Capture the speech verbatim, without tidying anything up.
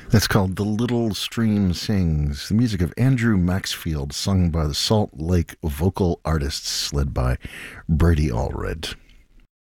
That's called The Little Stream Sings, the music of Andrew Maxfield, sung by the Salt Lake vocal artists led by Brady Allred.